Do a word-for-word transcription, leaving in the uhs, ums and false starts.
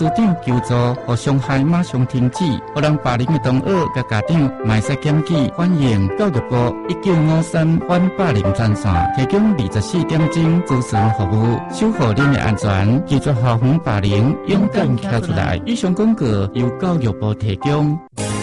组长求助，互伤害马上停止，互人霸凌的同学甲家长卖使检举，欢迎教育部一九五三反霸凌专线，提供二十四点钟咨询服务，守护您的安全，拒绝校园霸凌，勇敢跳出来。以上广告由教育部提供。